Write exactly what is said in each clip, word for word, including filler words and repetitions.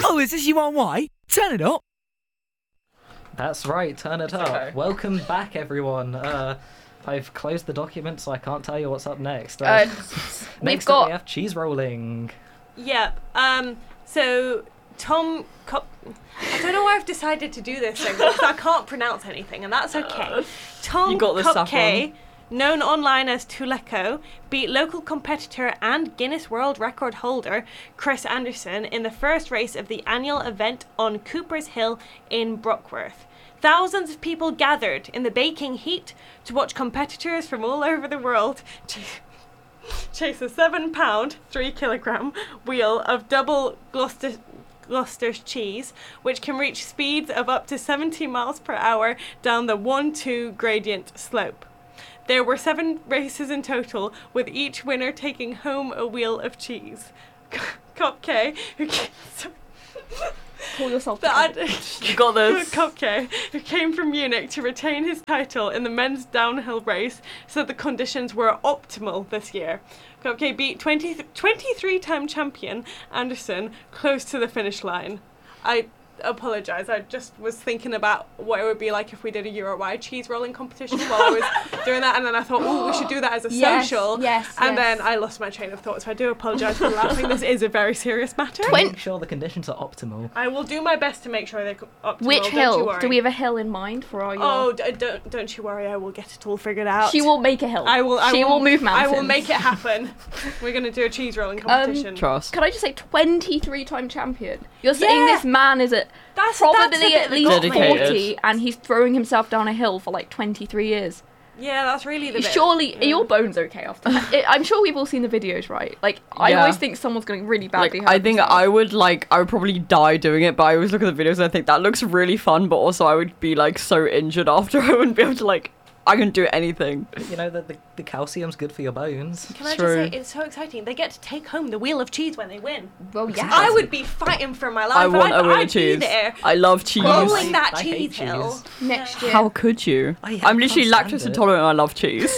Oh, is this U R Y? Turn it up. That's right, turn it up. Okay. Welcome back, everyone. Uh, I've closed the document, so I can't tell you what's up next. Uh, Uh, next we've up, got- we have cheese rolling. Yep. Um. So Tom, Cop- I don't know why I've decided to do this thing because I can't pronounce anything, and that's okay. Tom You got the stuff Kopke, known online as Tuleko, beat local competitor and Guinness World Record holder Chris Anderson in the first race of the annual event on Cooper's Hill in Brockworth. Thousands of people gathered in the baking heat to watch competitors from all over the world ch- chase a seven pound, three kilogram wheel of double Gloucester, Gloucester cheese, which can reach speeds of up to seventy miles per hour down the one two gradient slope. There were seven races in total, with each winner taking home a wheel of cheese. Kopke, who came, Pull yourself that, together. You got this. Kopke, who came from Munich to retain his title in the men's downhill race, said the conditions were optimal this year. Kopke beat twenty, twenty-three-time champion Anderson close to the finish line. I apologise, I just was thinking about what it would be like if we did a Euro-wide cheese rolling competition while I was doing that, and then I thought, oh, we should do that as a Yes, social. yes, And yes. then I lost my train of thought, so I do apologise for laughing. This is a very serious matter. Make sure the conditions are optimal. I will do my best to make sure they're optimal. Which don't you hill? worry. Do we have a hill in mind for our? Oh, d- don't don't you worry. I will get it all figured out. She will make a hill. I will. I she will, move mountains. I will make it happen. We're gonna do a cheese rolling competition. Trust. Could I just say twenty-three-time champion? You're saying Yeah. this man is at That's probably that's a bit at of a least got me. forty, and he's throwing himself down a hill for like twenty-three years. Yeah, that's really the bit. Surely, Yeah. are your bones okay after that? I- I'm sure we've all seen the videos, right? Like, I Yeah. always think someone's going really badly Like, hurt I think themselves. I would like I would probably die doing it, but I always look at the videos and I think that looks really fun, but also I would be like so injured after. I wouldn't be able to like I couldn't do anything. You know, the, the, the calcium's good for your bones. Can I True. just say, it's so exciting. They get to take home the wheel of cheese when they win. Well, yeah. I would be fighting for my life. I want I'd, a wheel I'd of cheese. Be there. I love cheese. Rolling that I hate cheese hill. cheese. Next year. How could you? I- I I'm literally can't lactose stand it. intolerant and I love cheese.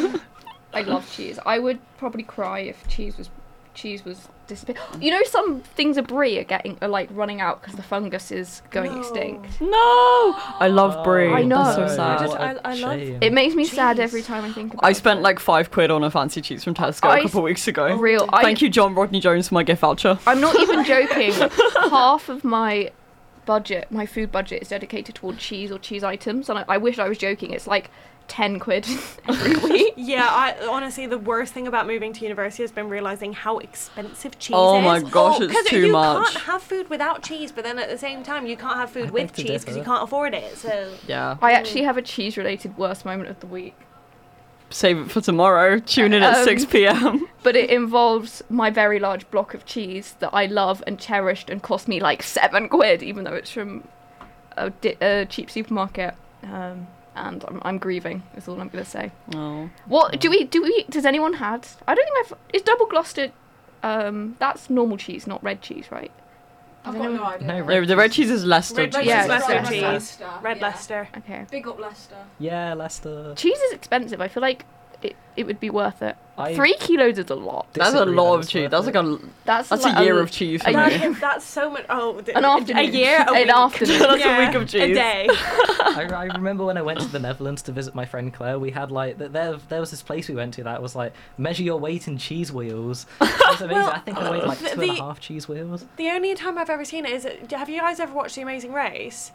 I love cheese. I would probably cry if cheese was cheese was disappear. You know, some things of brie are getting are like running out because the fungus is going No. extinct. No, I love brie. I know. That's so I sad. just- What a I- I love- shame. It makes me sad Cheese. every time I think about I it. spent like five quid on a fancy cheese from Tesco I a couple weeks ago. real. I, Thank you, John Rodney Jones, for my gift voucher. I'm not even joking. Half of my budget, my food budget, is dedicated toward cheese or cheese items, and I, I wish I was joking. It's like ten quid every week. Yeah, I honestly, the worst thing about moving to university has been realising how expensive cheese Oh is. my gosh, it's 'Cause too you much. can't have food without cheese, but then at the same time, you can't have food I with beg to cheese because you differ. can't afford it. So Yeah. I actually have a cheese-related worst moment of the week, Save it for tomorrow. Tune in at Um, six p.m. but it involves my very large block of cheese that I love and cherished and cost me like seven quid, even though it's from a, di- a cheap supermarket. Um, and I'm, I'm grieving. Is all I'm gonna say. Oh. What do we do? We does anyone had? I don't think I've. Is double Gloucester? Um, that's normal cheese, not red cheese, right? I've Does got no anyone- idea. No, No, the red cheese is Leicester. Red cheese. cheese Yeah, is Leicester Red cheese. Leicester, Red yeah. Leicester. Okay. Big up Leicester. Yeah, Leicester. Cheese is expensive. I feel like it, it would be worth it. I Three kilos is a lot. That's a disagree lot that of it's cheese. worth That's it. like a That's that's like a year a- of cheese a for That me. is, that's so much. Oh, th- An a- afternoon. A year, a An week. afternoon. That's a Yeah, week of A cheese. day. I, I remember when I went to the Netherlands to visit my friend Claire, we had like, th- there there was this place we went to that was like, measure your weight in cheese wheels. It was amazing. Well, I think I weighed like the- two and a the- half cheese wheels. The only time I've ever seen it is. Have you guys ever watched The Amazing Race?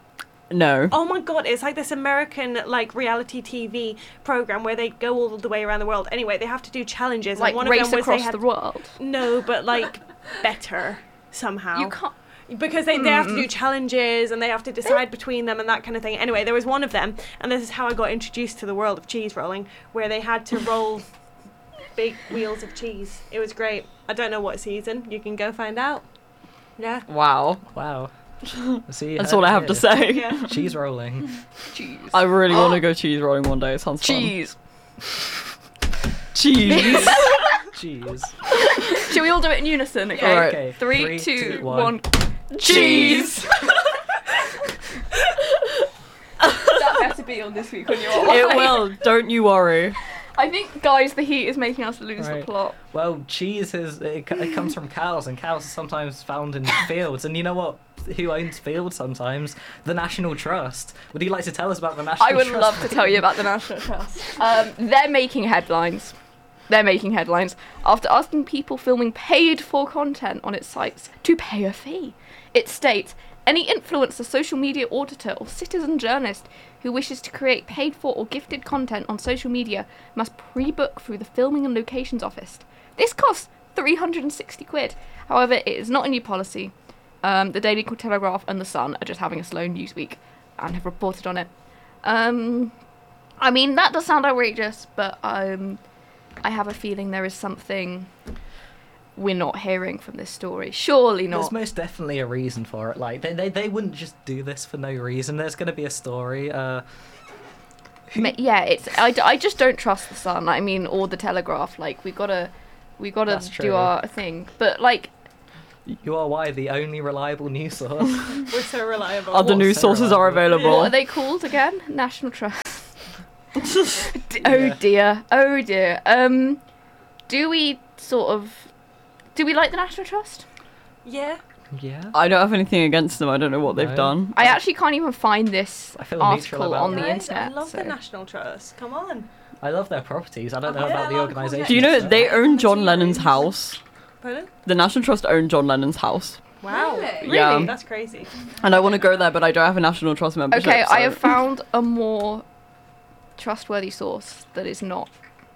No. Oh my god, it's like this American like reality T V program where they go all the way around the world. Anyway, they have to do challenges. like and one race of them was they across had the world. no, but like better somehow. You can't. Because they, they have to do challenges and they have to decide between them and that kind of thing. Anyway, there was one of them, and this is how I got introduced to the world of cheese rolling, where they had to roll big wheels of cheese. It was great. I don't know what season. You can go find out. Yeah. Wow. Wow. See, That's heard all I it have to here. say. Yeah. Cheese rolling. Cheese. I really want to go cheese rolling one day. It sounds fun. Cheese. Cheese. Cheese. Should we all do it in unison? Okay. Alright. Okay. Three, two, one. Cheese. That has to be on this week on your. It will. Don't you worry. I I think, guys, the heat is making us lose Right. the plot. Well, cheese is it, co- it comes from cows, and cows are sometimes found in fields. And you know what? Who owns fields sometimes? The National Trust. Would you like to tell us about the National I would Trust? love to tell you about the National Trust. Um, they're making headlines. They're making headlines after asking people filming paid-for content on its sites to pay a fee. It states, any influencer, social media auditor, or citizen journalist who wishes to create paid-for or gifted content on social media must pre-book through the Filming and Locations Office. This costs three hundred sixty quid. However, it is not a new policy. Um, the Daily Telegraph and The Sun are just having a slow news week and have reported on it. Um, I mean, that does sound outrageous, but um, I have a feeling there is something we're not hearing from this story. Surely not. There's most definitely a reason for it. Like they, they, they wouldn't just do this for no reason. There's going to be a story. Uh, Ma- yeah, it's. I, d- I just don't trust the Sun. I mean, or the Telegraph. Like we gotta, we gotta That's do true. our thing. But like, you are why the only reliable news source. We're so reliable. Other news so sources are reliable. available. what are they called again? National Trust. D- oh Yeah. dear. Oh dear. Um, do we sort of, do we like the National Trust? Yeah. Yeah. I don't have anything against them. I don't know what they've No. done. I actually can't even find this I feel neutral article about on that. the Guys, internet. I love so- the National Trust. Come on. I love their properties. I don't Oh, know yeah, about I the love organisation. content. Do you know itself. they own John Materials. Lennon's house? Pardon? The National Trust own John Lennon's house. Wow. Really? Yeah. That's crazy. And I want to go there, but I don't have a National Trust membership. Okay, I so- have found a more trustworthy source that is not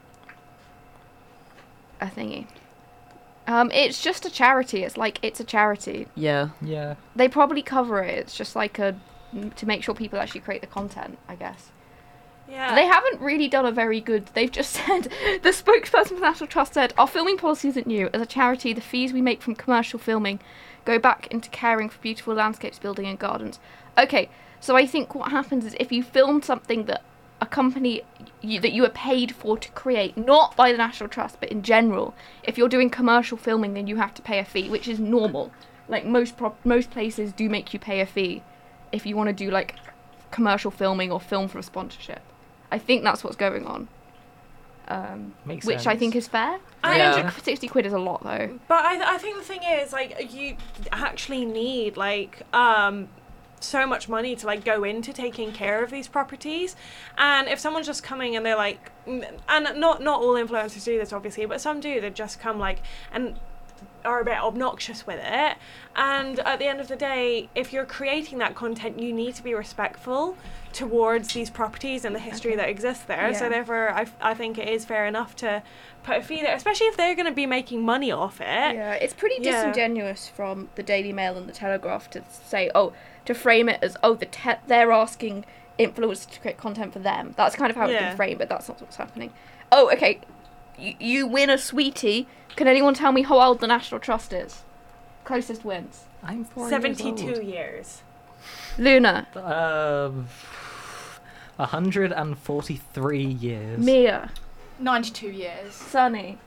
a thingy. Um, it's just a charity. It's like it's a charity. Yeah. Yeah. They probably cover it. It's just like a to make sure people actually create the content, I guess. Yeah. They haven't really done a very good. They've just said the spokesperson for the National Trust said our filming policy isn't new. As a charity, the fees we make from commercial filming go back into caring for beautiful landscapes, building and gardens. Okay, so I think what happens is if you film something that a company you, that you are paid for to create, not by the National Trust, but in general, if you're doing commercial filming, then you have to pay a fee, which is normal. Like most pro- most places do make you pay a fee if you want to do like commercial filming or film for a sponsorship. I think that's what's going on. Um, Makes which I sense. think is fair. I- Yeah. one hundred sixty quid is a lot though. But I, th- I think the thing is, like, you actually need, like, um, so much money to, like, go into taking care of these properties. And if someone's just coming and they're, like, mm, and not, not all influencers do this, obviously, but some do, they just come, like, and are a bit obnoxious with it. And at the end of the day, if you're creating that content, you need to be respectful towards these properties and the history that exists there. So Yeah. therefore, I, f- I think it is fair enough to put a fee there, especially if they're going to be making money off it. Yeah, it's pretty Yeah. disingenuous from the Daily Mail and the Telegraph to say, oh, to frame it as, oh, the te- they're asking influencers to create content for them. That's kind of how it's Yeah. been framed, but that's not what's happening. Oh, okay, y- you win a sweetie. Can anyone tell me how old the National Trust is? Closest wins. I'm four seventy-two years years. Luna, old. Um, one hundred forty-three years. Mia, ninety-two years. Sunny.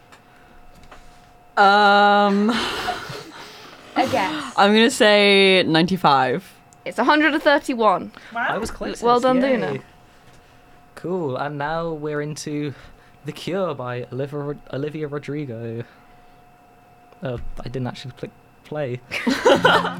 Um, A guess. I'm gonna say ninety-five. It's one hundred thirty-one. I was close. Well done, Luna. Cool, and now we're into The Cure by Olivia, Olivia Rodrigo. Uh, I didn't actually click play.